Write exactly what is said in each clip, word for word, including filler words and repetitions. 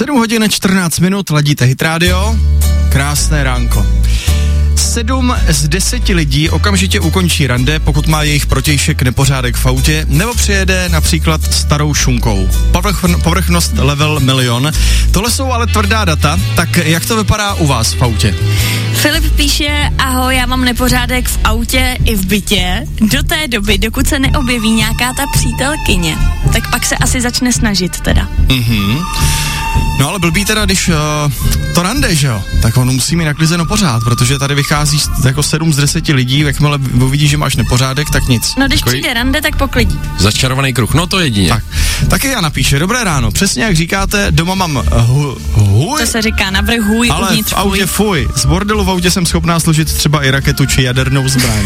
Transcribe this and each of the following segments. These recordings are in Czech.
sedm hodin čtrnáct minut, ladíte Hit Radio, krásné ránko. Sedm z deseti lidí okamžitě ukončí rande, pokud má jejich protějšek nepořádek v autě, nebo přijede například starou šunkou. Povrch, povrchnost level milion. Tohle jsou ale tvrdá data, tak jak to vypadá u vás v autě? Filip píše, ahoj, já mám nepořádek v autě i v bytě. Do té doby, dokud se neobjeví nějaká ta přítelkyně, tak pak se asi začne snažit teda. Mhm. No ale blbý teda, když uh, to rande, že jo, tak on musí mít naklizeno pořád, protože tady vychází jako sedm z deseti lidí, jakmile uvidí, že máš nepořádek, tak nic. No když Takový... přijde rande, tak poklidí. Začarovaný kruh, no to jedině. Tak, taky já napíše, dobré ráno, přesně jak říkáte, doma mám hu, huj, to se říká navrch hůj, ale uvnitř v autě fuj. Z bordelu v autě jsem schopná složit třeba i raketu či jadernou zbraň.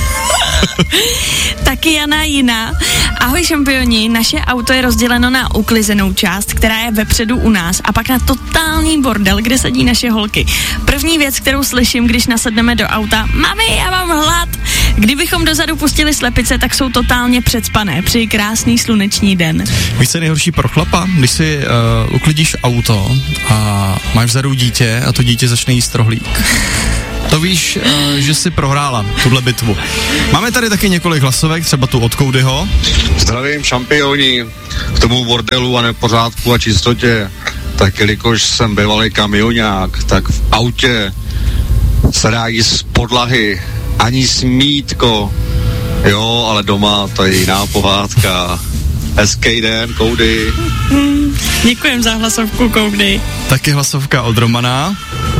Taky Jana Jiná. Ahoj šampioni, naše auto je rozděleno na uklizenou část, která je vepředu u nás, a pak na totální bordel, kde sedí naše holky. První věc, kterou slyším, když nasedneme do auta: mami, já mám hlad. Kdybychom dozadu pustili slepice, tak jsou totálně předspané. Přeji krásný sluneční den. Víš, co je nejhorší pro chlapa? Když si uh, uklidíš auto a máš vzadu dítě a to dítě začne jíst rohlík. To víš, uh, že jsi prohrála tuhle bitvu. Máme tady taky několik hlasovek, třeba tu od Koudyho. Zdravím šampioni, k tomu bordelu a nepořádku a čistotě. Tak jelikož jsem bývalý kamionák, tak v autě se dá jíst z podlahy, ani smítko. Jo, ale doma to je jiná pohádka. Hezký den, Koudy. Hmm, děkujem za hlasovku, Koudy. Taky hlasovka od Romana.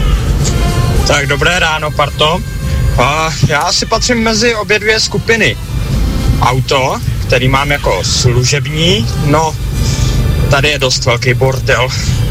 Tak dobré ráno, parto. A já si patřím mezi obě dvě skupiny. Auto, který mám jako služební, no, tady je dost velký bordel.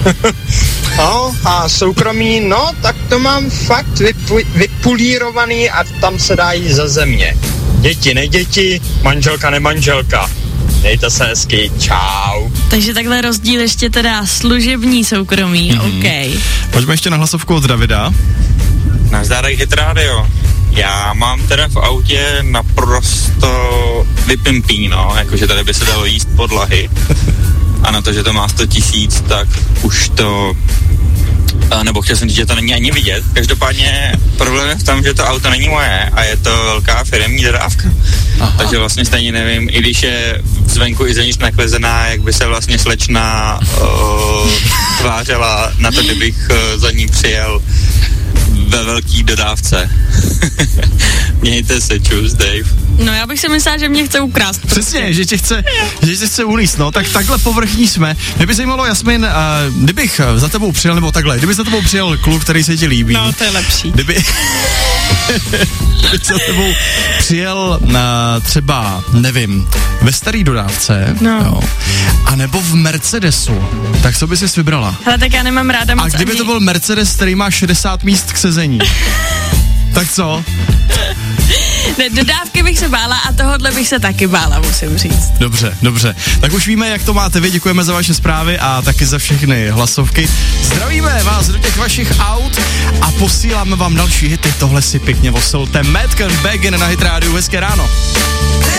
No, a soukromí, no, tak to mám fakt vypu- vypulírovaný a tam se dá jít ze země. Děti, ne děti, manželka, ne manželka. Dejte se hezky, čau. Takže takhle rozdíl ještě teda služební, soukromí, mm-hmm. OK. Pojďme ještě na hlasovku od Davida. Nazdárek Hit Radio. Já mám teda v autě naprosto vypimpí, no, jakože tady by se dalo jíst podlahy. A na to, že to má sto tisíc, tak už to, nebo chtěl jsem říct, že to není ani vidět. Každopádně problém je v tom, že to auto není moje a je to velká firemní dodávka. Aha. Takže vlastně stejně nevím, i když je zvenku i zevnitř naklezená, jak by se vlastně slečna uh, tvářela na to, kdybych uh, za ní přijel ve velký dodávce. Mějte se, čus, Dave. No já bych si myslela, že mě chce ukrást. Přesně, že tě chce, že tě chce uníst, no, tak takhle povrchní jsme. Mě by zajímalo, Jasmin, uh, kdybych za tebou přijel, nebo takhle, kdyby za tebou přijel kluk, který se ti líbí. No, to je lepší. Kdyby, kdyby za tebou přijel na třeba, nevím, ve starý dodávce, no. Jo, a nebo v Mercedesu, tak co by jsi vybrala? Hele, tak já nemám ráda moc. A kdyby ani... to byl Mercedes, který má šedesát míst k sezení, tak co? Ne, dodávky bych se bála a tohodle bych se taky bála, musím říct. Dobře, dobře. Tak už víme, jak to máte vy, děkujeme za vaše zprávy a taky za všechny hlasovky. Zdravíme vás do těch vašich aut a posíláme vám další hity. Tohle si pěkně vosolte. Madcon Begin na Hit Radio. Hezké ráno.